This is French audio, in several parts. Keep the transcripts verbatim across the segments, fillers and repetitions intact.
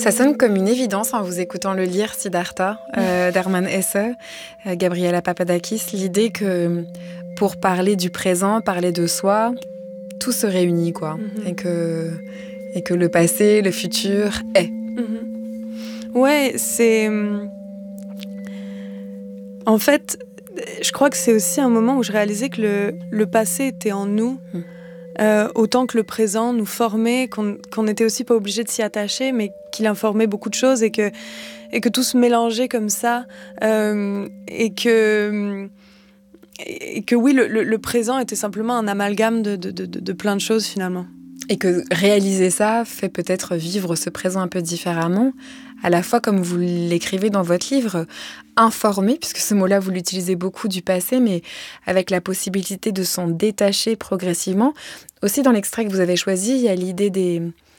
Ça sonne comme une évidence en vous écoutant le lire, Siddhartha, euh, d'Hermann Hesse, euh, Gabriela Papadakis, l'idée que pour parler du présent, parler de soi, tout se réunit, quoi. Mm-hmm. Et que, et que le passé, le futur est. Mm-hmm. Ouais, c'est... En fait, je crois que c'est aussi un moment où je réalisais que le, le passé était en nous, mm. euh, autant que le présent nous formait, qu'on qu'on n'était aussi pas obligé de s'y attacher, mais qu'il informait beaucoup de choses et que, et que tout se mélangeait comme ça. Euh, et que... Et que oui, le, le, le présent était simplement un amalgame de, de, de, de plein de choses finalement. Et que réaliser ça fait peut-être vivre ce présent un peu différemment, à la fois comme vous l'écrivez dans votre livre, informer, puisque ce mot-là vous l'utilisez beaucoup du passé, mais avec la possibilité de s'en détacher progressivement. Aussi dans l'extrait que vous avez choisi, il y a l'idée des...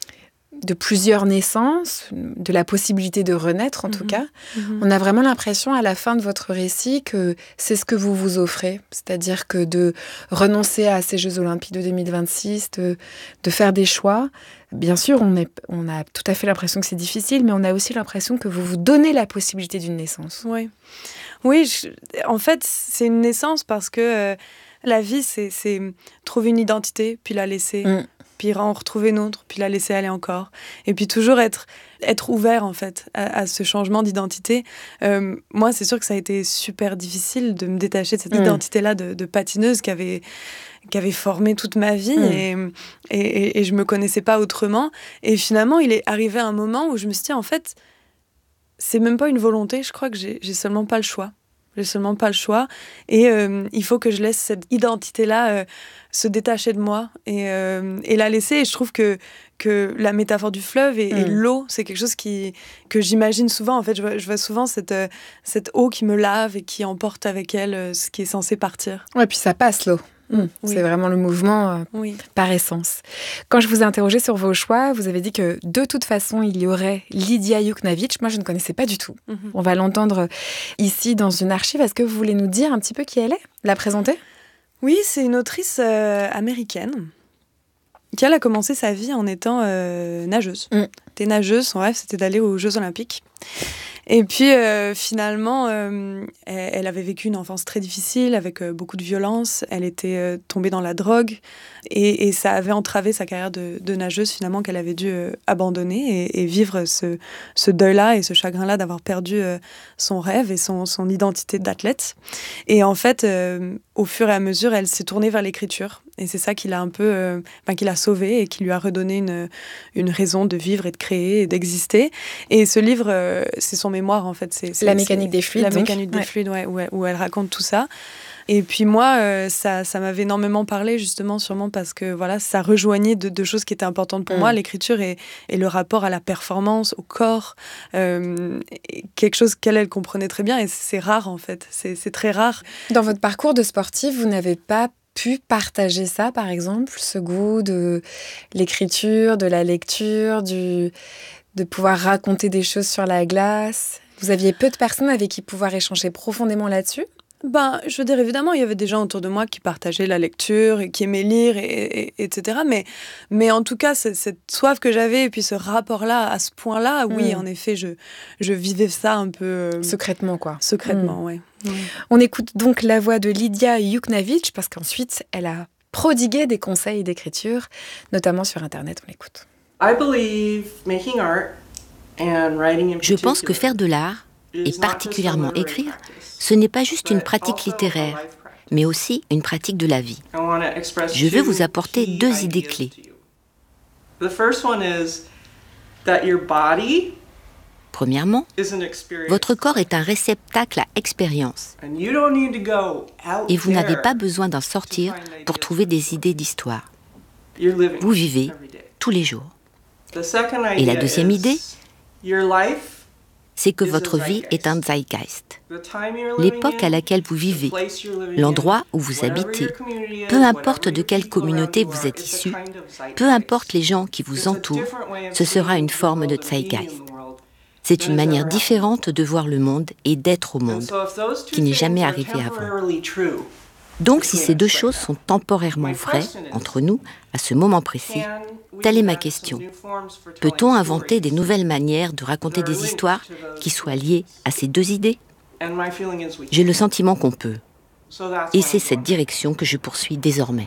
de plusieurs naissances, de la possibilité de renaître en mmh. tout cas. Mmh. On a vraiment l'impression à la fin de votre récit que c'est ce que vous vous offrez, c'est-à-dire que de renoncer à ces Jeux Olympiques de deux mille vingt-six, de, de faire des choix. Bien sûr, on, est, on a tout à fait l'impression que c'est difficile, mais on a aussi l'impression que vous vous donnez la possibilité d'une naissance. Oui, oui je, en fait, c'est une naissance parce que euh, la vie, c'est, c'est trouver une identité, puis la laisser... Mmh. Puis en retrouver une autre, puis la laisser aller encore. Et puis toujours être, être ouvert, en fait, à, à ce changement d'identité. Euh, moi, c'est sûr que ça a été super difficile de me détacher de cette mmh. identité-là de, de patineuse qui avait, qui avait formé toute ma vie. Mmh. Et, et, et je me connaissais pas autrement. Et finalement, il est arrivé un moment où je me suis dit, en fait, c'est même pas une volonté. Je crois que j'ai, j'ai seulement pas le choix. J'ai seulement pas le choix. Et euh, il faut que je laisse cette identité-là euh, se détacher de moi et, euh, et la laisser. Et je trouve que, que la métaphore du fleuve et, mmh. et l'eau, c'est quelque chose qui, que j'imagine souvent. En fait, je vois, je vois souvent cette, euh, cette eau qui me lave et qui emporte avec elle euh, ce qui est censé partir. Ouais, puis ça passe, l'eau. Mmh, oui. C'est vraiment le mouvement euh, oui. par essence. Quand je vous ai interrogé sur vos choix, vous avez dit que de toute façon, il y aurait Lidia Yuknavitch. Moi, je ne connaissais pas du tout. Mmh. On va l'entendre ici dans une archive. Est-ce que vous voulez nous dire un petit peu qui elle est ? La présenter ? Oui, c'est une autrice euh, américaine qui elle, a commencé sa vie en étant euh, nageuse. Mmh. Elle était nageuse, son rêve, c'était d'aller aux Jeux Olympiques. Et puis, euh, finalement, euh, elle, elle avait vécu une enfance très difficile, avec euh, beaucoup de violence. Elle était euh, tombée dans la drogue. Et, et ça avait entravé sa carrière de, de nageuse, finalement, qu'elle avait dû euh, abandonner et, et vivre ce, ce deuil-là et ce chagrin-là d'avoir perdu euh, son rêve et son, son identité d'athlète. Et en fait, euh, au fur et à mesure, elle s'est tournée vers l'écriture. Et c'est ça qui l'a un peu, euh, ben, qui l'a sauvée et qui lui a redonné une, une raison de vivre et de créer et d'exister. Et ce livre, euh, c'est son mémoire, en fait. C'est, c'est, la mécanique c'est, des fluides. La donc. mécanique des ouais. fluides, ouais, où, elle, où elle raconte tout ça. Et puis moi, euh, ça, ça m'avait énormément parlé, justement, sûrement parce que voilà, ça rejoignait deux de choses qui étaient importantes pour mmh. moi, l'écriture et, et le rapport à la performance, au corps. Euh, quelque chose qu'elle, elle comprenait très bien. Et c'est rare, en fait. C'est, c'est très rare. Dans votre parcours de sportif, vous n'avez pas pu partager ça, par exemple, ce goût de l'écriture, de la lecture, du... de pouvoir raconter des choses sur la glace. Vous aviez peu de personnes avec qui pouvoir échanger profondément là-dessus ? Ben, je veux dire, évidemment, il y avait des gens autour de moi qui partageaient la lecture et qui aimaient lire, et, et, etc. Mais, mais en tout cas, c'est, cette soif que j'avais et puis ce rapport-là, à ce point-là, oui, mmh. en effet, je, je vivais ça un peu... Euh, secrètement, quoi. Secrètement, mmh. oui. Mmh. On écoute donc la voix de Lidia Yuknavitch parce qu'ensuite, elle a prodigué des conseils d'écriture, notamment sur Internet. On l'écoute. Je pense que faire de l'art, et particulièrement écrire, ce n'est pas juste une pratique littéraire, mais aussi une pratique de la vie. Je veux vous apporter deux idées clés. Premièrement, votre corps est un réceptacle à expérience. Et vous n'avez pas besoin d'en sortir pour trouver des idées d'histoire. Vous vivez tous les jours. Et la deuxième idée, c'est que votre vie est un zeitgeist. L'époque à laquelle vous vivez, l'endroit où vous habitez, peu importe de quelle communauté vous êtes issu, peu importe les gens qui vous entourent, ce sera une forme de zeitgeist. C'est une manière différente de voir le monde et d'être au monde, qui n'est jamais arrivée avant. Donc si ces deux choses sont temporairement vraies entre nous, à ce moment précis, telle est ma question. Peut-on inventer des nouvelles manières de raconter des histoires qui soient liées à ces deux idées ? J'ai le sentiment qu'on peut. Et c'est cette direction que je poursuis désormais.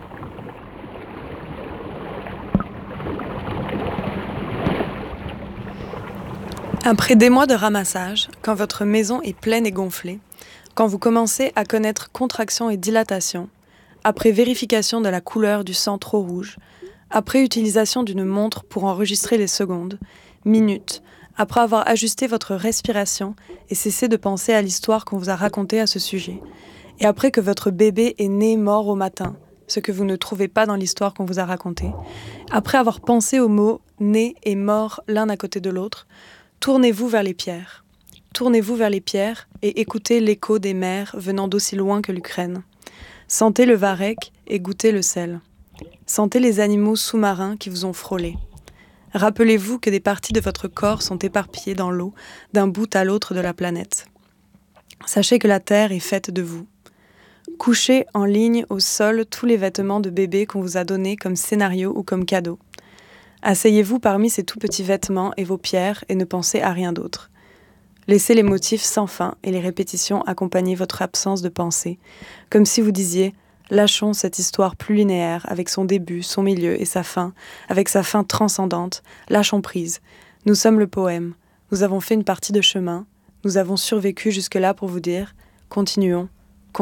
Après des mois de ramassage, quand votre maison est pleine et gonflée, quand vous commencez à connaître contraction et dilatation, après vérification de la couleur du sang trop rouge, après utilisation d'une montre pour enregistrer les secondes, minutes, après avoir ajusté votre respiration et cessé de penser à l'histoire qu'on vous a racontée à ce sujet, et après que votre bébé est né mort au matin, ce que vous ne trouvez pas dans l'histoire qu'on vous a racontée, après avoir pensé aux mots « né » et « mort » l'un à côté de l'autre, tournez-vous vers les pierres. Tournez-vous vers les pierres et écoutez l'écho des mers venant d'aussi loin que l'Ukraine. Sentez le varech et goûtez le sel. Sentez les animaux sous-marins qui vous ont frôlé. Rappelez-vous que des parties de votre corps sont éparpillées dans l'eau d'un bout à l'autre de la planète. Sachez que la Terre est faite de vous. Couchez en ligne au sol tous les vêtements de bébé qu'on vous a donnés comme scénario ou comme cadeau. Asseyez-vous parmi ces tout petits vêtements et vos pierres et ne pensez à rien d'autre. Laissez les motifs sans fin et les répétitions accompagner votre absence de pensée, comme si vous disiez « lâchons cette histoire plus linéaire avec son début, son milieu et sa fin, avec sa fin transcendante, lâchons prise. Nous sommes le poème, nous avons fait une partie de chemin, nous avons survécu jusque-là pour vous dire « continuons, continuons ».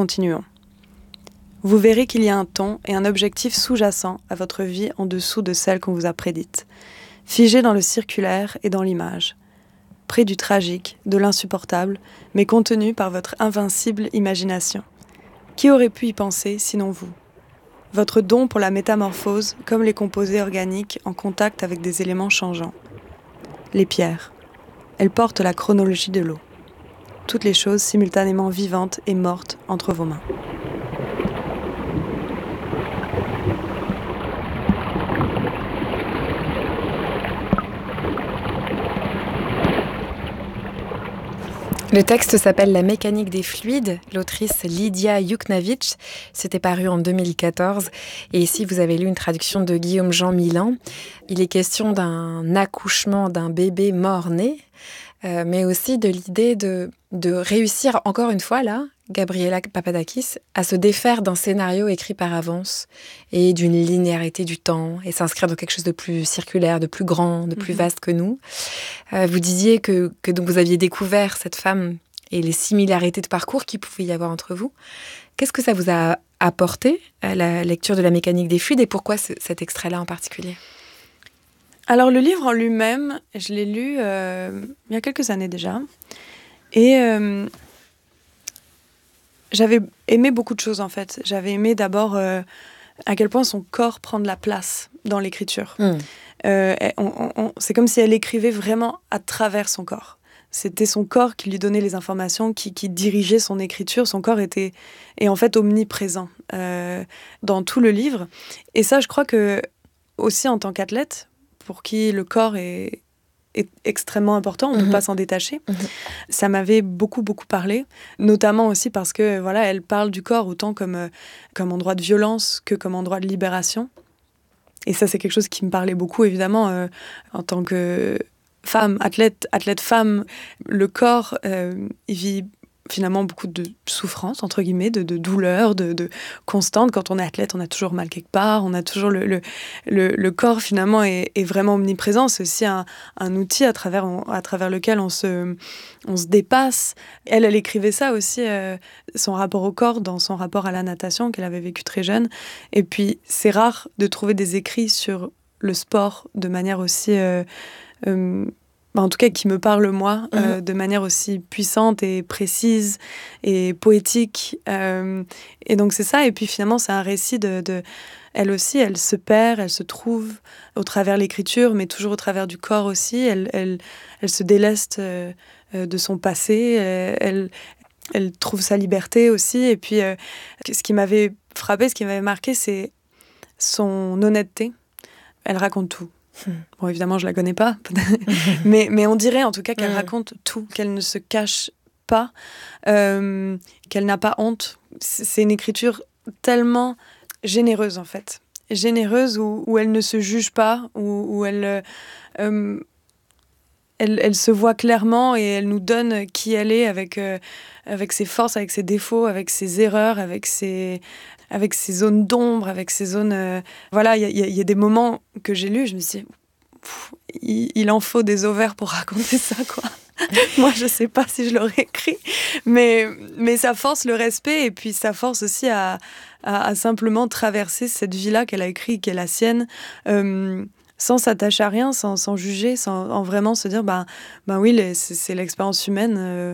Vous verrez qu'il y a un ton et un objectif sous-jacent à votre vie en dessous de celle qu'on vous a prédite, figé dans le circulaire et dans l'image. Près du tragique, de l'insupportable, mais contenu par votre invincible imagination. Qui aurait pu y penser sinon vous ? Votre don pour la métamorphose, comme les composés organiques en contact avec des éléments changeants. Les pierres. Elles portent la chronologie de l'eau. Toutes les choses simultanément vivantes et mortes entre vos mains. Le texte s'appelle « La mécanique des fluides », l'autrice Lydia Yuknavitch. C'était paru en deux mille quatorze. Et ici, vous avez lu une traduction de Guillaume Jean Milan. Il est question d'un accouchement d'un bébé mort-né, euh, mais aussi de l'idée de, de réussir, encore une fois, là, Gabriela Papadakis, à se défaire d'un scénario écrit par avance et d'une linéarité du temps et s'inscrire dans quelque chose de plus circulaire, de plus grand, de plus vaste que nous. Euh, vous disiez que, que donc vous aviez découvert cette femme et les similarités de parcours qu'il pouvait y avoir entre vous. Qu'est-ce que ça vous a apporté à la lecture de La mécanique des fluides et pourquoi ce, cet extrait-là en particulier ? Alors le livre en lui-même, je l'ai lu euh, il y a quelques années déjà et... Euh, J'avais aimé beaucoup de choses, en fait. J'avais aimé d'abord euh, à quel point son corps prend de la place dans l'écriture. Mmh. Euh, on, on, c'est comme si elle écrivait vraiment à travers son corps. C'était son corps qui lui donnait les informations, qui, qui dirigeait son écriture. Son corps était est en fait omniprésent euh, dans tout le livre. Et ça, je crois que aussi en tant qu'athlète, pour qui le corps est... est extrêmement important, on ne mmh. peut pas s'en détacher. Mmh. Ça m'avait beaucoup, beaucoup parlé, notamment aussi parce que, voilà, elle parle du corps autant comme, euh, comme endroit de violence que comme endroit de libération. Et ça, c'est quelque chose qui me parlait beaucoup, évidemment, euh, en tant que femme, athlète, athlète femme. Le corps, euh, il vit finalement beaucoup de souffrance, entre guillemets, de, de douleur, de, de constante. Quand on est athlète, on a toujours mal quelque part, on a toujours le, le, le, le corps, finalement, est, est vraiment omniprésent. C'est aussi un, un outil à travers, on, à travers lequel on se, on se dépasse. Elle, elle écrivait ça aussi, euh, son rapport au corps, dans son rapport à la natation, qu'elle avait vécu très jeune. Et puis, c'est rare de trouver des écrits sur le sport de manière aussi... Euh, euh, en tout cas qui me parle moi, mmh. euh, de manière aussi puissante et précise et poétique. Euh, et donc c'est ça, et puis finalement c'est un récit de, de... Elle aussi, elle se perd, elle se trouve au travers de l'écriture, mais toujours au travers du corps aussi. Elle, elle, elle se déleste euh, de son passé, elle, elle trouve sa liberté aussi. Et puis euh, ce qui m'avait frappée, ce qui m'avait marqué, c'est son honnêteté. Elle raconte tout. Bon, évidemment, je la connais pas, mais, mais on dirait en tout cas qu'elle mmh. raconte tout, qu'elle ne se cache pas, euh, qu'elle n'a pas honte. C'est une écriture tellement généreuse, en fait. Généreuse où, où elle ne se juge pas, où, où elle, euh, elle, elle se voit clairement et elle nous donne qui elle est avec, euh, avec ses forces, avec ses défauts, avec ses erreurs, avec ses, avec ses zones d'ombre, avec ses zones... Euh, voilà, il y, y, y a des moments que j'ai lus, je me suis dit, pff, il, il en faut des ovaires pour raconter ça, quoi. Moi, je sais pas si je l'aurais écrit, mais, mais ça force le respect et puis ça force aussi à, à, à simplement traverser cette vie-là qu'elle a écrite, qui est la sienne, euh, sans s'attacher à rien, sans, sans juger, sans en vraiment se dire, bah, bah oui, les, c'est, c'est l'expérience humaine, euh,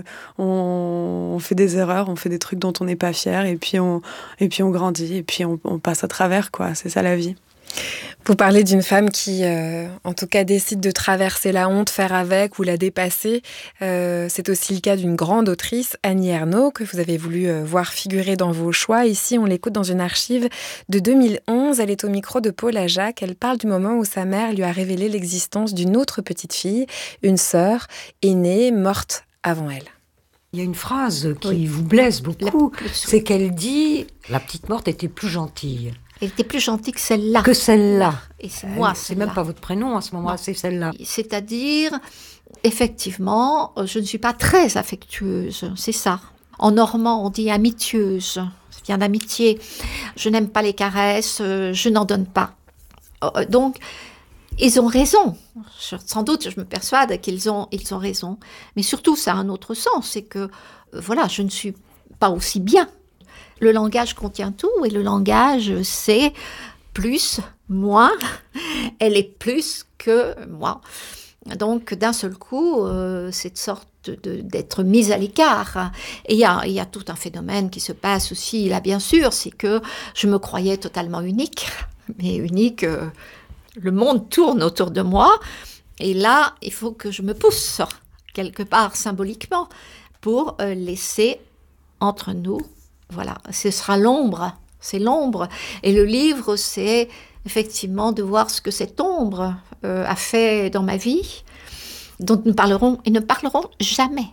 on, on fait des erreurs, on fait des trucs dont on n'est pas fier, et puis on, et puis on grandit, et puis on, on passe à travers, quoi. C'est ça la vie. Vous parlez d'une femme qui, euh, en tout cas, décide de traverser la honte, faire avec ou la dépasser. Euh, c'est aussi le cas d'une grande autrice, Annie Ernaux, que vous avez voulu euh, voir figurer dans vos choix. Ici, on l'écoute dans une archive de deux mille onze. Elle est au micro de Paul Ajac. Elle parle du moment où sa mère lui a révélé l'existence d'une autre petite fille, une sœur, aînée, morte avant elle. Il y a une phrase qui oui. vous blesse beaucoup, plus... c'est qu'elle dit « La petite morte était plus gentille ». Elle était plus gentille que celle-là. Que celle-là. Et c'est moi, C'est celle-là. même pas votre prénom à ce moment-là, non. C'est celle-là. C'est-à-dire, effectivement, je ne suis pas très affectueuse, c'est ça. En normand, on dit amitieuse, ça vient d'amitié. Je n'aime pas les caresses, je n'en donne pas. Donc, ils ont raison. Sans doute, je me persuade qu'ils ont, ils ont raison. Mais surtout, ça a un autre sens, c'est que, voilà, je ne suis pas aussi bien. Le langage contient tout et le langage, c'est plus, moins. Elle est plus que moi. Donc, d'un seul coup, euh, cette sorte de, d'être mise à l'écart. Et il y a, y a tout un phénomène qui se passe aussi, là, bien sûr, c'est que je me croyais totalement unique. Mais unique, euh, le monde tourne autour de moi. Et là, il faut que je me pousse, quelque part, symboliquement, pour euh, laisser entre nous. Voilà, ce sera l'ombre, c'est l'ombre. Et le livre, c'est effectivement de voir ce que cette ombre euh, a fait dans ma vie, dont nous parlerons et ne parlerons jamais.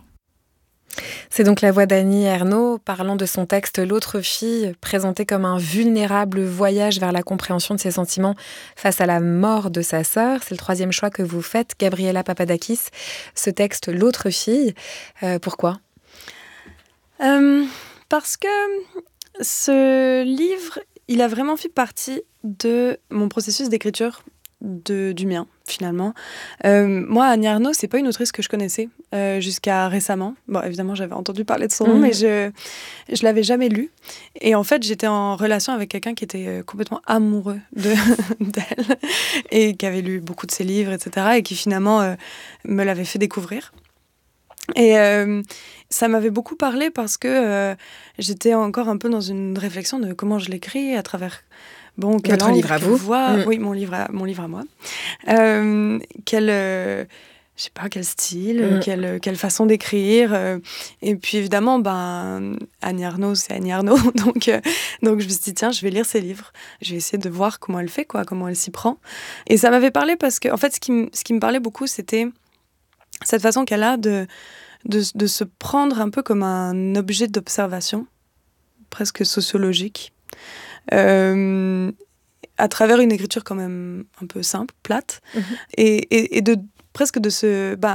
C'est donc la voix d'Annie Ernaux parlant de son texte « L'autre fille », présenté comme un vulnérable voyage vers la compréhension de ses sentiments face à la mort de sa sœur. C'est le troisième choix que vous faites, Gabriela Papadakis. Ce texte « L'autre fille euh, », pourquoi euh... Parce que ce livre, il a vraiment fait partie de mon processus d'écriture, de, du mien, finalement. Euh, moi, Annie Ernaux, c'est pas une autrice que je connaissais euh, jusqu'à récemment. Bon, évidemment, j'avais entendu parler de son nom, mmh. mais je je l'avais jamais lu. Et en fait, j'étais en relation avec quelqu'un qui était complètement amoureux de, d'elle et qui avait lu beaucoup de ses livres, et cetera, et qui finalement euh, me l'avait fait découvrir. Et euh, ça m'avait beaucoup parlé parce que euh, j'étais encore un peu dans une réflexion de comment je l'écris à travers bon quel votre livre à vous voix, mmh. oui mon livre à, mon livre à moi euh, quel euh, je sais pas quel style mmh. quelle quelle façon d'écrire euh, et puis évidemment ben Annie Ernaux c'est Annie Ernaux donc euh, donc je me suis dit tiens je vais lire ses livres, je vais essayer de voir comment elle fait quoi comment elle s'y prend et ça m'avait parlé parce que en fait ce qui m- ce qui me parlait beaucoup c'était cette façon qu'elle a de, de, de se prendre un peu comme un objet d'observation, presque sociologique, euh, à travers une écriture quand même un peu simple, plate, mmh. et, et, et de presque de se... Bah,